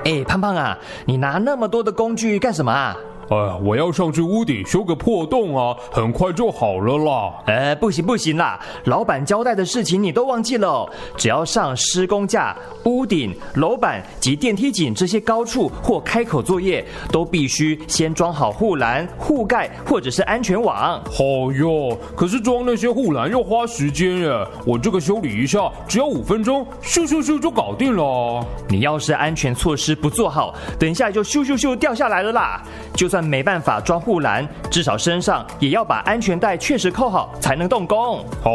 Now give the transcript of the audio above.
胖胖啊，你拿那么多的工具干什么啊？ 我要上去屋顶修个破洞啊，很快就好了啦。 不行啦，老板交代的事情你都忘记了哦。只要上施工架、屋顶、楼板及电梯井这些高处或开口作业，都必须先装好护栏、护盖或者是安全网。 好哟，可是装那些护栏要花时间耶，我这个修理一下只要5分钟，咻咻咻就搞定了。 你要是安全措施不做好，等一下就咻咻咻掉下来了啦。就算没办法装护栏，至少身上也要把安全带确实扣好，才能动工。 好